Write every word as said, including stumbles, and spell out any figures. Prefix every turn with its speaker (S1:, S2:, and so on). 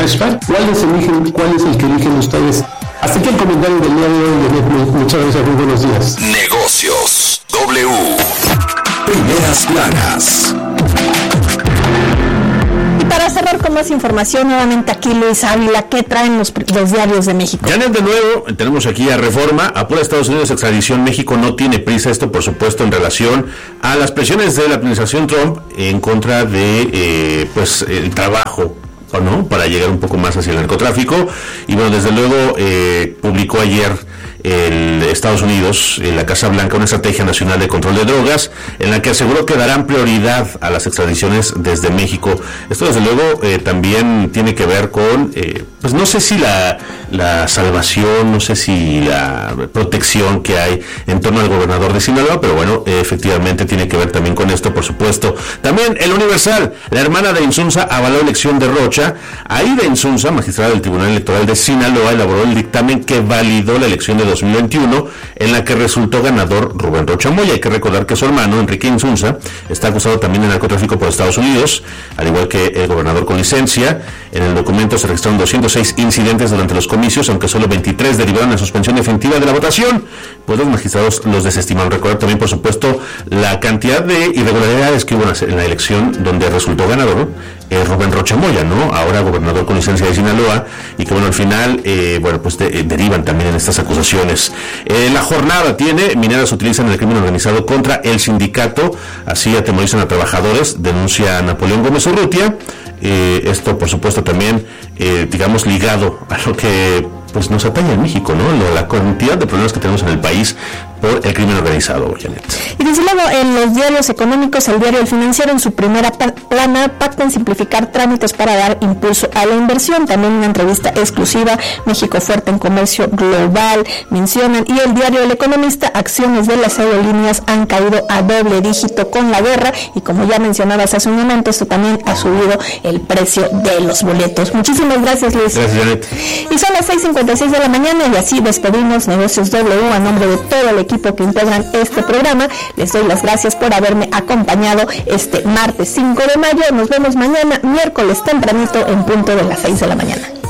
S1: ¿Cuál es el, cuál es el que eligen ustedes? Hasta aquí el comentario del día de hoy. Muchas gracias, muy buenos días.
S2: Negocios W. Primeras planas.
S3: Y para cerrar con más información, nuevamente aquí Luis Ávila, ¿qué traen los, los diarios de México?
S4: Janet, de nuevo, tenemos aquí a Reforma, apura Estados Unidos extradición, México no tiene prisa, esto por supuesto en relación a las presiones de la administración Trump en contra de, eh, pues, el trabajo, ¿o no?, para llegar un poco más hacia el narcotráfico. Y bueno, desde luego eh, publicó ayer el Estados Unidos, en la Casa Blanca, una estrategia nacional de control de drogas en la que aseguró que darán prioridad a las extradiciones desde México. Esto desde luego eh, también tiene que ver con, eh, pues no sé si la, la salvación, no sé si la protección que hay en torno al gobernador de Sinaloa, pero bueno, eh, efectivamente tiene que ver también con esto, por supuesto. También el Universal, la hermana de Insunza avaló elección de Rocha. Aida Insunza, magistrada del Tribunal Electoral de Sinaloa, elaboró el dictamen que validó la elección de dos mil veintiuno, en la que resultó ganador Rubén Rocha Moya. Hay que recordar que su hermano, Enrique Insunza, está acusado también de narcotráfico por Estados Unidos, al igual que el gobernador con licencia. En el documento se registraron doscientos seis incidentes durante los comicios, aunque solo veintitrés derivaron en suspensión definitiva de la votación, pues los magistrados los desestimaron. Recordar también, por supuesto, la cantidad de irregularidades que hubo en la elección donde resultó ganador eh, Rubén Rocha Moya, ¿no? Ahora gobernador con licencia de Sinaloa, y que bueno, al final, eh, bueno, pues de, eh, derivan también en estas acusaciones. Eh, la jornada tiene, mineras utilizan el crimen organizado contra el sindicato, así atemorizan a trabajadores, denuncia Napoleón Gómez Urrutia. Eh, esto, por supuesto, también, eh, digamos, ligado a lo que pues nos atañe en México, ¿no? La cantidad de problemas que tenemos en el país por el crimen organizado, Janet.
S3: Y desde luego, en los diarios económicos, el diario El Financiero, en su primera plana, pactan simplificar trámites para dar impulso a la inversión. También una entrevista exclusiva, México fuerte en comercio global, mencionan. Y el diario El Economista, acciones de las aerolíneas han caído a doble dígito con la guerra, y como ya mencionabas hace un momento, esto también ha subido el precio de los boletos. Muchísimas gracias, Luis.
S4: Gracias, Janet.
S3: Y son las seis cincuenta y seis de la mañana, y así despedimos Negocios W a nombre de todo el equipo que integran este programa. Les doy las gracias por haberme acompañado este martes cinco de mayo. Nos vemos mañana, miércoles tempranito, en punto de las seis de la mañana.